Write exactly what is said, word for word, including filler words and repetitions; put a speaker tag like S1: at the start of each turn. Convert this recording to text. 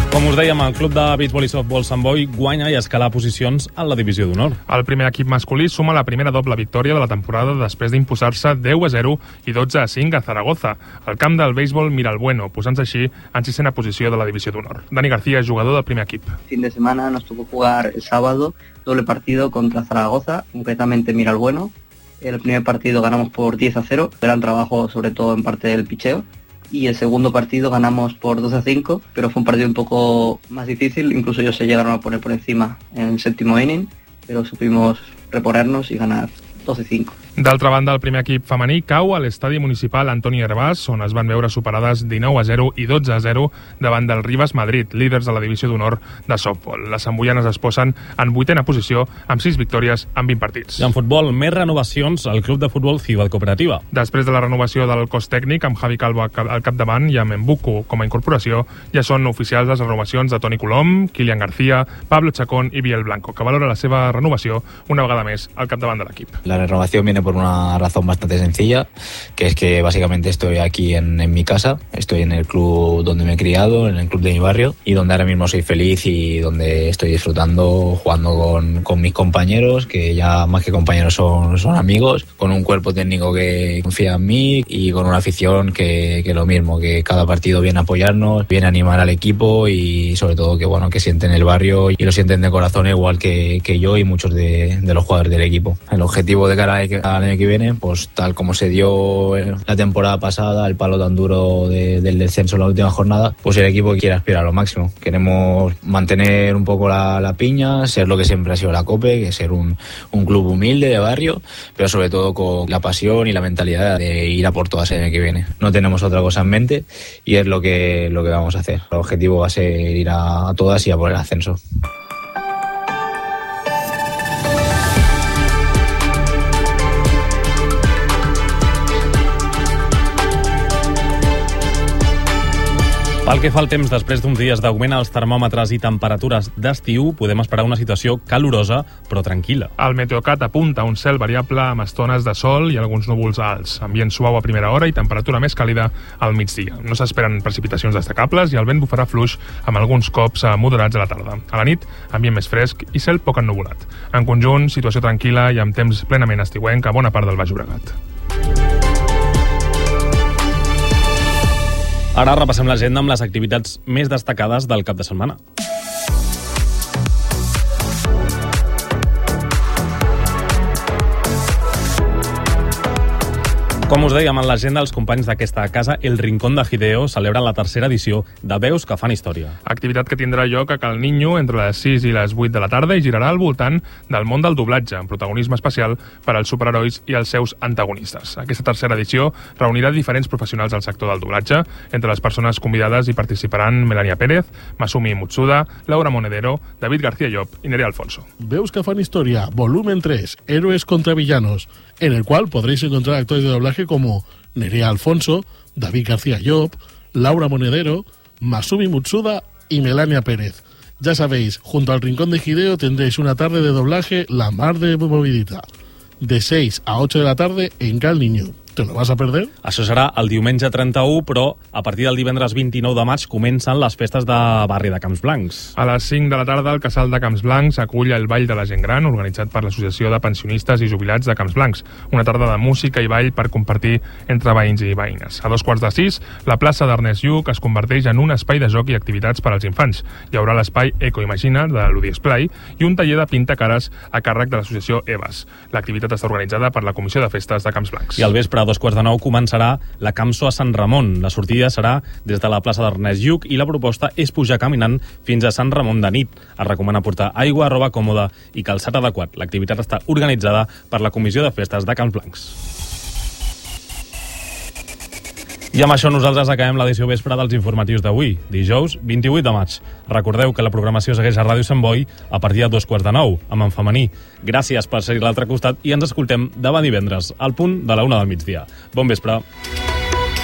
S1: Com us dèiem, el club de béisbol i softball Sant Boi guanya i escala posicions en la divisió d'honor.
S2: El primer equip masculí suma la primera doble victòria de la temporada després d'imposar-se deu a zero i dotze a cinc a Zaragoza. El camp del béisbol Miralbueno, posant-se així en sisena posició de la divisió d'honor. Dani García, jugador del primer equip.
S3: Fin de semana nos tocó jugar el sábado doble partido contra Zaragoza, concretamente Miralbueno. El primer partido ganamos por diez a cero, gran trabajo sobre todo en parte del picheo. Y el segundo partido ganamos por doce a cinco, pero fue un partido un poco más difícil, incluso ellos se llegaron a poner por encima en el séptimo inning, pero supimos reponernos y ganar doce a cinco.
S2: D'altra banda, el primer equip femení cau a l'estadi municipal Antoni Hervás, on es van veure superades dinou a zero i dotze a zero davant del Rivas Madrid, líders de la divisió d'honor de softball. Les samboianes es posen en vuitena posició amb sis victòries en vint partits.
S1: I en futbol, més renovacions al club de futbol Ciutat Cooperativa.
S2: Després de la renovació del cos tècnic, amb Javi Calvo al capdavant i amb Embuco com a incorporació, ja són oficials les renovacions de Toni Colom, Kilian García, Pablo Chacón i Biel Blanco, que valora la seva renovació una vegada més al capdavant de l'equip.
S4: La renovación viene por una razón bastante sencilla, que es que básicamente estoy aquí en, en mi casa, estoy en el club donde me he criado, en el club de mi barrio, y donde ahora mismo soy feliz y donde estoy disfrutando jugando con, con mis compañeros, que ya más que compañeros son, son amigos, con un cuerpo técnico que confía en mí y con una afición que, que lo mismo, que cada partido viene a apoyarnos, viene a animar al equipo y sobre todo que bueno que sienten el barrio y lo sienten de corazón igual que, que yo y muchos de, de los jugadores del equipo. El objetivo de cara al año que viene, pues tal como se dio la temporada pasada, el palo tan duro de, del descenso en la última jornada, pues el equipo quiere aspirar a lo máximo. Queremos mantener un poco la, la piña, ser lo que siempre ha sido la COPE, que es ser un, un club humilde de barrio, pero sobre todo con la pasión y la mentalidad de ir a por todas el año que viene. No tenemos otra cosa en mente y es lo que, lo que vamos a hacer. El objetivo va a ser ir a, a todas y a por el ascenso.
S1: Pel que fa al temps, després d'uns dies d'augment als termòmetres i temperatures d'estiu, podem esperar una situació calorosa, però tranquil·la.
S2: El Meteocat apunta un cel variable amb estones de sol i alguns núvols alts, ambient suau a primera hora i temperatura més càlida al migdia. No s'esperen precipitacions destacables i el vent bufarà fluix amb alguns cops moderats a la tarda. A la nit, ambient més fresc i cel poc ennuvolat. En conjunt, situació tranquil·la i amb temps plenament estiuenc a bona part del Baix Llobregat.
S1: Ara repassem l'agenda amb les activitats més destacades del cap de setmana. Com us dèiem en l'agenda, els companys d'aquesta casa, El Rincón de Hideo, celebren la tercera edició de Veus que fan història.
S2: Activitat que tindrà lloc a Cal Niño entre les sis i les vuit de la tarda i girarà al voltant del món del doblatge, amb protagonisme especial per als superherois i els seus antagonistes. Aquesta tercera edició reunirà diferents professionals del sector del doblatge. Entre les persones convidades hi participaran Melania Pérez, Masumi Mutsuda, Laura Monedero, David García Llop i Nerea Alfonso.
S5: Veus que fan historia, volumen tres, Héroes contra Villanos, en el cual podréis encontrar actores de doblaje como Nerea Alfonso, David García Llop, Laura Monedero, Masumi Mutsuda y Melania Pérez. Ya sabéis, junto al Rincón de Hideo tendréis una tarde de doblaje la mar de movidita, de seis a ocho de la tarde en Cal Niño. ¿Te lo vas a perder?
S1: Això serà el diumenge trenta-u, però a partir del divendres vint-i-nou de maig comencen les festes de barri de Camps Blancs.
S2: A les cinc de la tarda, el Casal de Camps Blancs acull el Ball de la Gent Gran, organitzat per l'Associació de Pensionistes i Jubilats de Camps Blancs. Una tarda de música i ball per compartir entre veïns i veïnes. A dos quarts de sis, la plaça d'Ernest Lluch es converteix en un espai de joc i activitats per als infants. Hi haurà l'espai Eco Imagina, de l'Udiesplay, i un taller de pintacares a càrrec de l'associació EVAS. L'activitat està organitzada per la Comissió de Festes de Camps Blancs.
S1: I al vespre, a dos quarts de nou, començarà la Camso a Sant Ramon. La sortida serà des de la plaça d'Ernest Lluch i la proposta és pujar caminant fins a Sant Ramon de nit. Es recomana portar aigua, roba còmoda i calçat adequat. L'activitat està organitzada per la Comissió de Festes de Camps Blancs. I amb això nosaltres acabem l'edició vespre dels informatius d'avui, dijous vint-i-vuit de maig. Recordeu que la programació segueix a Ràdio Sant Boi a partir de dos quarts de nou, amb en femení. Gràcies per ser a l'altre costat i ens escoltem demà divendres, al punt de la una del migdia. Bon vespre.